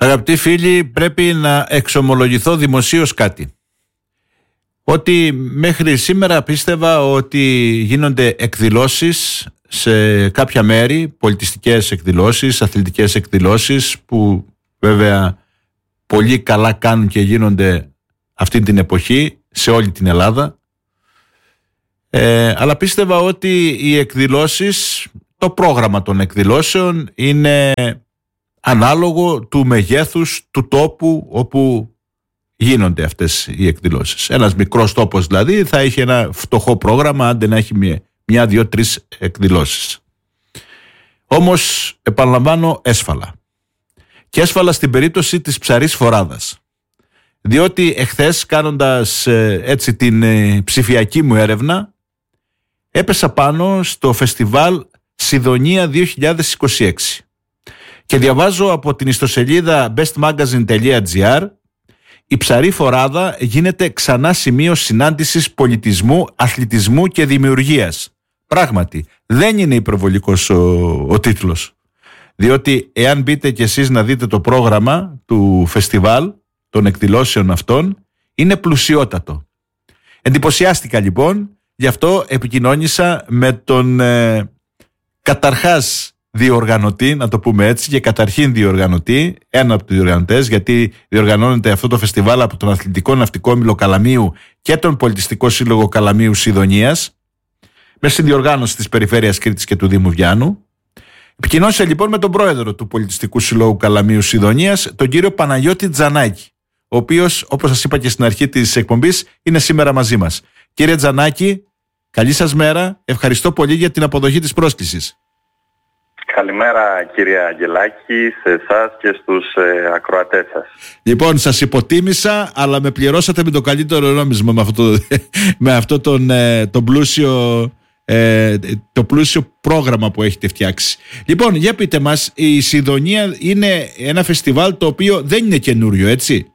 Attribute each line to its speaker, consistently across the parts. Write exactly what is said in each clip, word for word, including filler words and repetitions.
Speaker 1: Αγαπητοί φίλοι, πρέπει να εξομολογηθώ δημοσίως κάτι. Ότι μέχρι σήμερα πίστευα ότι γίνονται εκδηλώσεις σε κάποια μέρη, πολιτιστικές εκδηλώσεις, αθλητικές εκδηλώσεις, που βέβαια πολύ καλά κάνουν και γίνονται αυτή την εποχή σε όλη την Ελλάδα. Ε, αλλά πίστευα ότι οι εκδηλώσεις, το πρόγραμμα των εκδηλώσεων είναι ανάλογο του μεγέθους του τόπου όπου γίνονται αυτές οι εκδηλώσεις. Ένας μικρός τόπος δηλαδή θα έχει ένα φτωχό πρόγραμμα, αν δεν έχει μία, μία δύο, τρεις εκδηλώσεις. Όμως επαναλαμβάνω, έσφαλα. Και έσφαλα στην περίπτωση της Ψαρής Φοράδας. Διότι εχθές, κάνοντας ε, έτσι την ε, ψηφιακή μου έρευνα, έπεσα πάνω στο φεστιβάλ Σιδονία δύο χιλιάδες είκοσι έξι και διαβάζω από την ιστοσελίδα best magazine τελεία gr: η Ψαρή Φοράδα γίνεται ξανά σημείο συνάντησης πολιτισμού, αθλητισμού και δημιουργίας. Πράγματι, δεν είναι υπερβολικός ο, ο τίτλος. Διότι εάν μπείτε κι εσείς να δείτε το πρόγραμμα του φεστιβάλ, των εκδηλώσεων αυτών, είναι πλουσιότατο. Εντυπωσιάστηκα λοιπόν, γι' αυτό επικοινώνησα με τον ε, καταρχάς διοργανωτή, να το πούμε έτσι, και καταρχήν διοργανωτή, ένα από τους διοργανωτές, γιατί διοργανώνεται αυτό το φεστιβάλ από τον Αθλητικό Ναυτικό Όμιλο Καλαμείου και τον Πολιτιστικό Σύλλογο Καλαμείου Σιδονίας, με συνδιοργάνωση της Περιφέρειας Κρήτης και του Δήμου Βιάννου. Επικοινώνησα λοιπόν με τον πρόεδρο του Πολιτιστικού Συλλόγου Καλαμείου Σιδονίας, τον κύριο Παναγιώτη Τζανάκη, ο οποίος, όπως σας είπα και στην αρχή της εκπομπής, είναι σήμερα μαζί μας. Κύριε Τζανάκη, καλή σας μέρα. Ευχαριστώ πολύ για την αποδοχή της πρόσκλησης.
Speaker 2: Καλημέρα κύριε Αγγελάκη, σε εσάς και στους ε, ακροατές σας.
Speaker 1: Λοιπόν, σας υποτίμησα, αλλά με πληρώσατε με το καλύτερο νόμισμα, με αυτό, με αυτό τον, ε, τον πλούσιο, ε, το πλούσιο πρόγραμμα που έχετε φτιάξει. Λοιπόν, για πείτε μας, η Σιδονία είναι ένα φεστιβάλ το οποίο δεν είναι καινούριο, έτσι?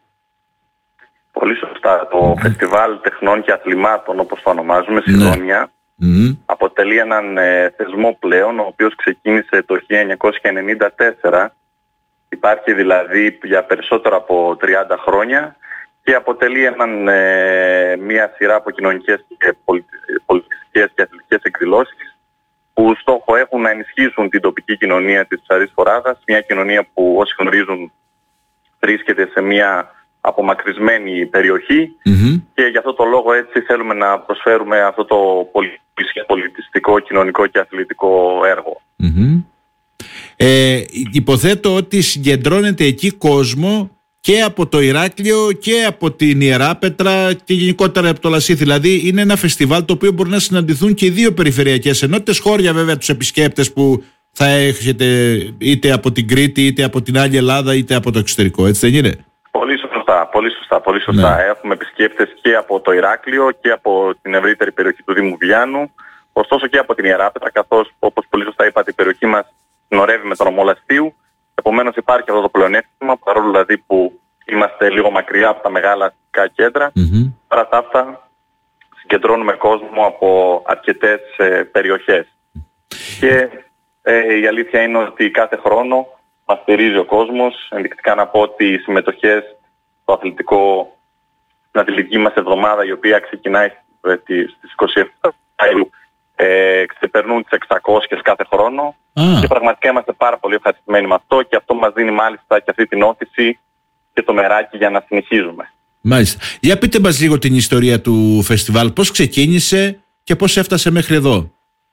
Speaker 2: Πολύ σωστά. Το mm. φεστιβάλ τεχνών και αθλημάτων, όπως το ονομάζουμε, Σιδονία, mm. αποτελεί έναν ε, θεσμό πλέον, ο οποίος ξεκίνησε το χίλια εννιακόσια ενενήντα τέσσερα. Υπάρχει δηλαδή για περισσότερο από τριάντα χρόνια και αποτελεί έναν, ε, μια σειρά από κοινωνικές και πολιτιστικές και αθλητικές εκδηλώσεις που στόχο έχουν να ενισχύσουν την τοπική κοινωνία της Ψαρής Φοράδας, μια κοινωνία που όσοι γνωρίζουν βρίσκεται σε μια απομακρυσμένη περιοχή mm-hmm. και γι' αυτό το λόγο έτσι θέλουμε να προσφέρουμε αυτό το πολιτιστικό, κοινωνικό και αθλητικό έργο.
Speaker 1: Mm-hmm. Ε, υποθέτω ότι συγκεντρώνεται εκεί κόσμο και από το Ηράκλειο και από την Ιεράπετρα και γενικότερα από το Λασίθι. Δηλαδή είναι ένα φεστιβάλ το οποίο μπορεί να συναντηθούν και οι δύο περιφερειακές ενότητες, χώρια βέβαια τους επισκέπτες που θα έχετε είτε από την Κρήτη είτε από την άλλη Ελλάδα είτε από το εξωτερικό, έτσι δεν είναι?
Speaker 2: Πολύ σωστά, πολύ σωστά, πολύ σωστά. Ναι. Έχουμε επισκέπτες και από το Ηράκλειο και από την ευρύτερη περιοχή του Δήμου Βιάννου, ωστόσο και από την Ιεράπετρα, καθώς όπως πολύ σωστά είπατε η περιοχή μας συνορεύει με τον νομό Λαστείου. Επομένως υπάρχει αυτό το πλεονέκτημα, παρόλο δηλαδή που είμαστε λίγο μακριά από τα μεγάλα αστικά κέντρα, mm-hmm. παρά τα αυτά συγκεντρώνουμε κόσμο από αρκετές ε, περιοχές. Και ε, η αλήθεια είναι ότι κάθε χρόνο μας στηρίζει ο κόσμος. Ενδεικτικά να πω ότι οι συμμετοχές στο αθλητικό, στην αθλητική μας εβδομάδα, η οποία ξεκινάει στις είκοσι επτά Μαΐου, ε, ξεπερνούν τις εξακόσιες κάθε χρόνο ah. και πραγματικά είμαστε πάρα πολύ ευχαριστημένοι με αυτό και αυτό μας δίνει μάλιστα και αυτή την όθηση και το μεράκι για να συνεχίζουμε.
Speaker 1: Μάλιστα. Για πείτε μας λίγο την ιστορία του φεστιβάλ, πώς ξεκίνησε και πώς έφτασε μέχρι εδώ?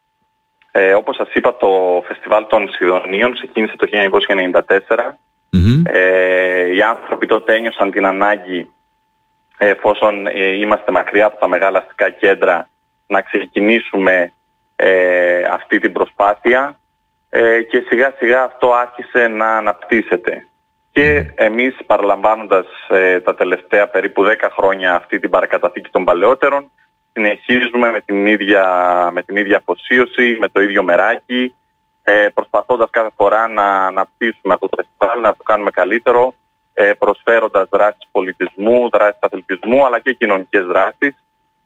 Speaker 2: Ε, όπως σας είπα, το φεστιβάλ των Σιδονίων ξεκίνησε το χίλια εννιακόσια ενενήντα τέσσερα. Mm-hmm. Ε, οι άνθρωποι τότε ένιωσαν την ανάγκη, εφόσον ε, είμαστε μακριά από τα μεγάλα αστικά κέντρα, να ξεκινήσουμε ε, αυτή την προσπάθεια ε, και σιγά σιγά αυτό άρχισε να αναπτύσσεται. Και εμείς, παραλαμβάνοντας ε, τα τελευταία περίπου δέκα χρόνια αυτή την παρακαταθήκη των παλαιότερων, συνεχίζουμε με την ίδια, με την ίδια αφοσίωση, με το ίδιο μεράκι, ε, προσπαθώντας κάθε φορά να αναπτύσσουμε αυτό το φεστιβάλ, να το κάνουμε καλύτερο, ε, προσφέροντας δράσεις πολιτισμού, δράσεις αθλητισμού, αλλά και κοινωνικές δράσεις.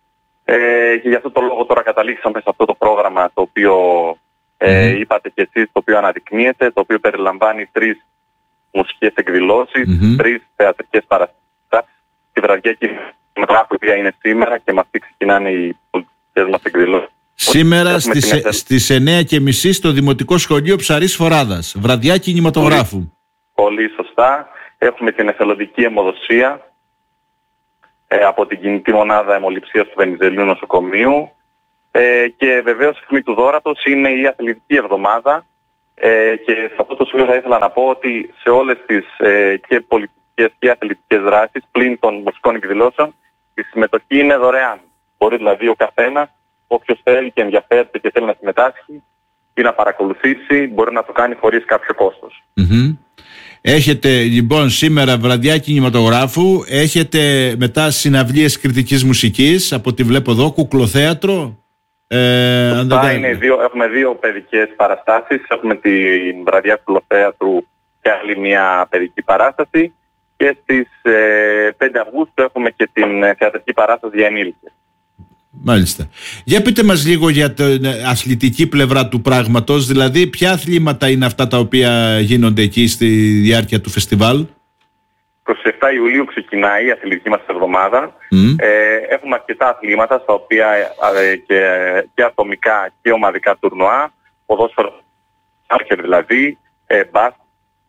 Speaker 2: Ε, και γι' αυτό το λόγο τώρα καταλήξαμε σε αυτό το πρόγραμμα το οποίο ε, είπατε και εσείς, το οποίο αναδεικνύεται, το οποίο περιλαμβάνει τρεις μουσικές εκδηλώσεις,
Speaker 1: Mm-hmm.
Speaker 2: τρεις θεατρικές παραστάσεις. Τη βραδιακή κινηματογράφου, η οποία είναι σήμερα και με αυτή ξεκινάνε οι πολιτικές μας εκδηλώσεις.
Speaker 1: Σήμερα στις, την... στις εννιά και μισή στο Δημοτικό Σχολείο Ψαρής Φοράδας. Βραδιά κινηματογράφου.
Speaker 2: Πολύ, πολύ σωστά. Έχουμε την εθελοντική αιμοδοσία ε, από την κινητή μονάδα αιμοληψίας του Βενιζελίου Νοσοκομείου. Ε, και βεβαίως η στιγμή του δώρατος είναι η αθλητική εβδομάδα. Ε, και σε αυτό το σημείο θα ήθελα να πω ότι σε όλες τις ε, και πολιτικές και αθλητικές δράσεις, πλην των μουσικών εκδηλώσεων, η συμμετοχή είναι δωρεάν. Μπορεί δηλαδή ο καθένας, όποιος θέλει και ενδιαφέρεται και θέλει να συμμετάσχει ή να παρακολουθήσει, μπορεί να το κάνει χωρίς κάποιο κόστος.
Speaker 1: Mm-hmm. Έχετε λοιπόν σήμερα βραδιά κινηματογράφου, έχετε μετά συναυλίες κριτικής μουσικής, από ό,τι βλέπω εδώ, κουκλοθέατρο. Ε, αν δεν...
Speaker 2: είναι δύο, έχουμε δύο παιδικές παραστάσεις, έχουμε την βραδιά κουκλοθέατρου και άλλη μια παιδική παράσταση και στις ε, πέντε Αυγούστου έχουμε και την θεατρική παράσταση για ενήλικες.
Speaker 1: Μάλιστα. Για πείτε μας λίγο για την αθλητική πλευρά του πράγματος, δηλαδή ποια αθλήματα είναι αυτά τα οποία γίνονται εκεί στη διάρκεια του φεστιβάλ?
Speaker 2: είκοσι επτά Ιουλίου ξεκινάει η αθλητική μας εβδομάδα.
Speaker 1: Mm.
Speaker 2: Ε, έχουμε αρκετά αθλήματα στα οποία ε, και, και ατομικά και ομαδικά τουρνουά, ποδόσφαιρο, άρχερ δηλαδή, ε, μπάσκετ,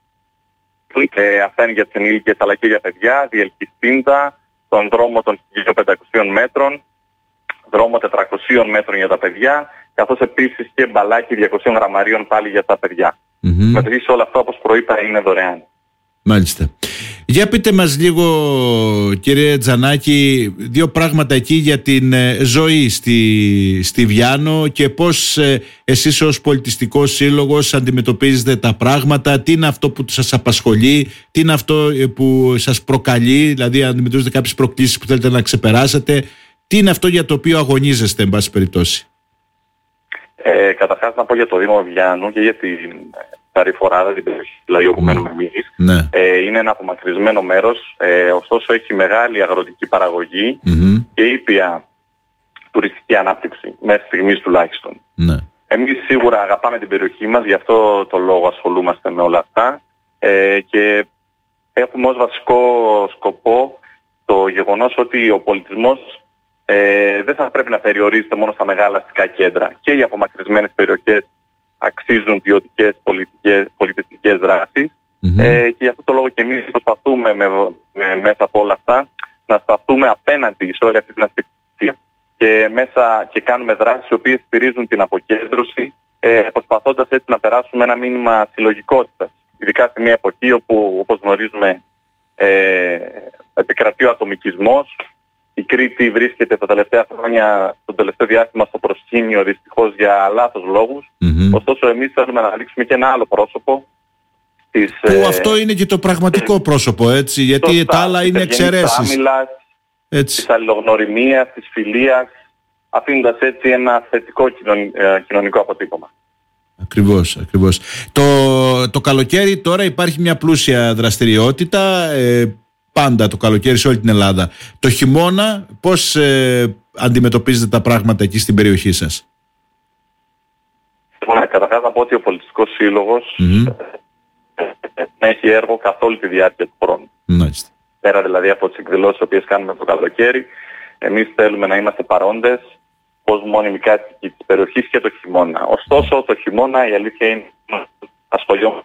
Speaker 2: ε, αυτά είναι για τις ενήλικες αλλά και για παιδιά, διελκυστίντα, τον δρόμο των χίλια πεντακόσιων μέτρων, δρόμο τετρακοσίων μέτρων για τα παιδιά, καθώς επίσης και μπαλάκι διακοσίων γραμμαρίων πάλι για τα παιδιά.
Speaker 1: Mm-hmm.
Speaker 2: Μεταξύ σε όλα αυτά, όπως προείπα, είναι δωρεάν.
Speaker 1: Μάλιστα. Για πείτε μας λίγο, κύριε Τζανάκη, δύο πράγματα εκεί για την ζωή στη, στη Βιάνο και πώς ε, εσείς ως πολιτιστικός σύλλογος αντιμετωπίζετε τα πράγματα, τι είναι αυτό που σας απασχολεί, τι είναι αυτό που σας προκαλεί, δηλαδή αντιμετωπίζετε κάποιες προκλήσεις που θέλετε να ξεπεράσετε, τι είναι αυτό για το οποίο αγωνίζεστε, εν πάση περιπτώσει?
Speaker 2: Ε, καταρχάς να πω για το Δήμο Βιάνου και για την Ψαρή Φοράδα, την περιοχή δηλαδή όπου μένουμε εμείς.
Speaker 1: Ναι.
Speaker 2: Ε, είναι ένα απομακρυσμένο μέρος, ε, ωστόσο έχει μεγάλη αγροτική παραγωγή
Speaker 1: mm-hmm.
Speaker 2: και ήπια τουριστική ανάπτυξη, μέχρι στιγμής τουλάχιστον.
Speaker 1: Ναι.
Speaker 2: Εμείς σίγουρα αγαπάμε την περιοχή μας, γι' αυτό το λόγο ασχολούμαστε με όλα αυτά ε, και έχουμε ως βασικό σκοπό το γεγονός ότι ο πολιτισμός ε, δεν θα πρέπει να περιορίζεται μόνο στα μεγάλα αστικά κέντρα. Και οι απομακρυσμένες περιοχές αξίζουν ποιοτικές πολιτιστικές δράσεις mm-hmm. ε, και γι' αυτό το λόγο και εμείς προσπαθούμε με, με, μέσα από όλα αυτά να σταθούμε απέναντι σε όλη αυτή την αστικία και, μέσα, και κάνουμε δράσεις οι οποίες στηρίζουν την αποκέντρωση ε, προσπαθώντας έτσι να περάσουμε ένα μήνυμα συλλογικότητας, ειδικά σε μια εποχή όπου, όπως γνωρίζουμε, ε, επικρατεί ο ατομικισμός. Η Κρήτη βρίσκεται τα τελευταία χρόνια, το τελευταίο διάστημα, στο προσκήνιο, δυστυχώς για λάθος λόγους. Mm-hmm. Ωστόσο εμείς θέλουμε να δείξουμε και ένα άλλο πρόσωπο της,
Speaker 1: που ε, αυτό είναι και το πραγματικό ε, πρόσωπο, έτσι, γιατί σωστά, τα άλλα είναι εξαιρέσεις.
Speaker 2: Της αλληλογνωριμίας, της φιλίας, αφήνοντας έτσι ένα θετικό κοινων, ε, κοινωνικό αποτύπωμα.
Speaker 1: Ακριβώς, ακριβώς. Το, το καλοκαίρι τώρα υπάρχει μια πλούσια δραστηριότητα, ε, πάντα το καλοκαίρι σε όλη την Ελλάδα. Το χειμώνα πώς ε, αντιμετωπίζετε τα πράγματα εκεί στην περιοχή σας?
Speaker 2: Λοιπόν, καταρχάς να πω ότι ο Πολιτιστικός Σύλλογος
Speaker 1: mm-hmm.
Speaker 2: έχει έργο καθ' όλη τη διάρκεια του χρόνου.
Speaker 1: Μάλιστα.
Speaker 2: Πέρα δηλαδή από τις εκδηλώσεις τις οποίες κάνουμε το καλοκαίρι, εμείς θέλουμε να είμαστε παρόντες ως μόνιμοι κάτοικοι της περιοχής και το χειμώνα. Ωστόσο το χειμώνα η αλήθεια είναι ασχολιόμαστε.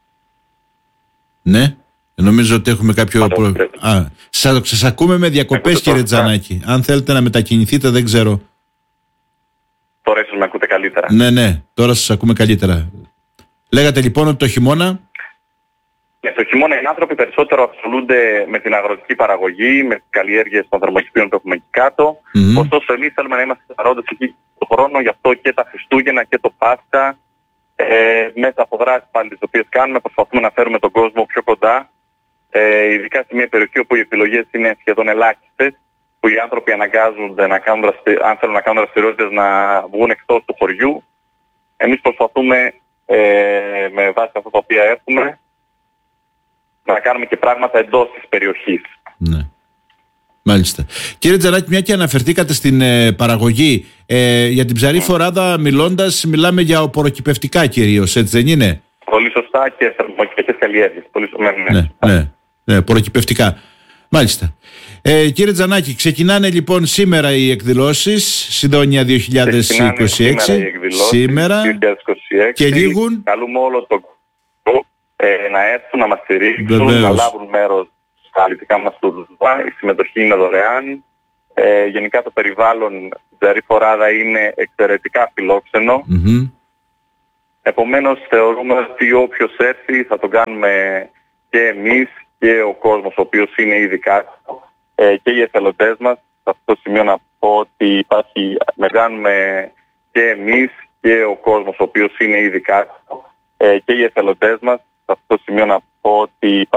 Speaker 1: Ναι. Νομίζω ότι έχουμε κάποιο προ... Α, σας, σας ακούμε με διακοπές, κύριε Τζανάκη. Αν θέλετε να μετακινηθείτε, δεν ξέρω.
Speaker 2: Τώρα ίσως με ακούτε καλύτερα.
Speaker 1: Ναι, ναι, τώρα σας ακούμε καλύτερα. Λέγατε λοιπόν ότι το χειμώνα...
Speaker 2: Ναι, το χειμώνα οι άνθρωποι περισσότερο ασχολούνται με την αγροτική παραγωγή, με τις καλλιέργειες των θερμοκηπίων που έχουμε εκεί κάτω. Mm-hmm. Ωστόσο εμείς θέλουμε να είμαστε παρόντες εκεί το χρόνο, γι' αυτό και τα Χριστούγεννα και το Πάσχα, ε, μέσα από δράσεις πάλι τις οποίες κάνουμε, προσπαθούμε να φέρουμε τον κόσμο πιο κοντά. Ε, ειδικά σε μια περιοχή όπου οι επιλογές είναι σχεδόν ελάχιστες, που οι άνθρωποι αναγκάζονται να κάνουν δραστη... αν θέλουν να κάνουν δραστηριότητες να βγουν εκτός του χωριού. Εμείς προσπαθούμε ε, με βάση αυτά τα οποία έχουμε να κάνουμε και πράγματα εντός της περιοχής.
Speaker 1: Ναι. Μάλιστα. Κύριε Τζανάκη, μια και αναφερθήκατε στην ε, παραγωγή, ε, για την Ψαρή Φοράδα μιλώντας, μιλάμε για οπωροκυπευτικά κυρίως, έτσι δεν είναι?
Speaker 2: Πολύ σωστά και θερμοκηπιακές καλλιέργειες. Πολύ σωστά.
Speaker 1: Ναι, ναι, ναι, ναι, προκυπευτικά. Μάλιστα. Ε, κύριε Τζανάκη, ξεκινάνε λοιπόν σήμερα οι εκδηλώσεις Συντόνια δύο χιλιάδες είκοσι έξι.
Speaker 2: Σήμερα οι εκδηλώσεις
Speaker 1: σήμερα
Speaker 2: δύο χιλιάδες είκοσι έξι.
Speaker 1: και λίγουν.
Speaker 2: Καλούμε όλο τον κόσμο ε, να έρθουν να μας στηρίξουν,
Speaker 1: Βεβαίως.
Speaker 2: να λάβουν μέρος στα αναλυτικά μας τουρνουά. Η συμμετοχή είναι δωρεάν. Ε, γενικά το περιβάλλον Τζαρί Φοράδα είναι εξαιρετικά φιλόξενο.
Speaker 1: Mm-hmm.
Speaker 2: Επομένως θεωρούμε ότι όποιος έρθει θα τον κάνουμε και εμείς και ο κόσμος ο οποίος είναι ειδικά ε, και οι εθελοντές μας. Σε αυτό το σημείο να πω ότι υπάρχει, με κάνουμε και εμείς και ο κόσμος ο οποίος είναι ειδικά ε, και οι εθελοντές μας. Σε αυτό το σημείο να πω ότι